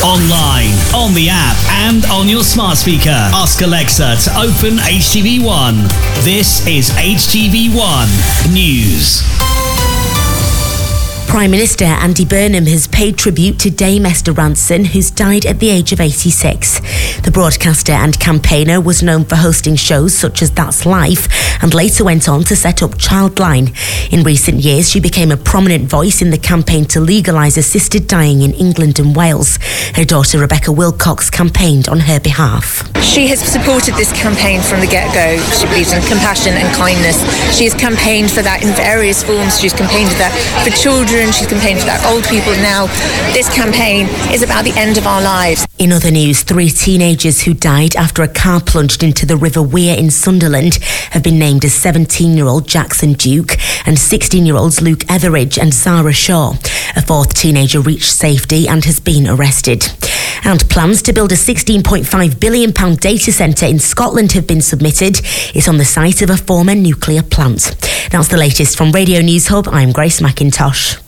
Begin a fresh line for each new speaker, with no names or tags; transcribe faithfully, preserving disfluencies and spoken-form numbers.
Online, on the app, and on your smart speaker. Ask Alexa to open H T V one. This is H T V one News.
Prime Minister Andy Burnham has paid tribute to Dame Esther Rantzen, who's died at the age of eighty-six. The broadcaster and campaigner was known for hosting shows such as That's Life and later went on to set up Childline. In recent years, she became a prominent voice in the campaign to legalise assisted dying in England and Wales. Her daughter Rebecca Wilcox campaigned on her behalf.
She has supported this campaign from the get-go. She believes in compassion and kindness. She has campaigned for that in various forms. She's campaigned for that for children. She's campaigned for that old people. Now, this campaign is about the end of our lives.
In other news, three teenagers who died after a car plunged into the River Wear in Sunderland have been named as seventeen-year-old Jackson Duke and sixteen-year-olds Luke Etheridge and Zara Shaw. A fourth teenager reached safety and has been arrested. And plans to build a sixteen point five billion pounds data centre in Scotland have been submitted. It's on the site of a former nuclear plant. That's the latest from Radio News Hub. I'm Grace McIntosh.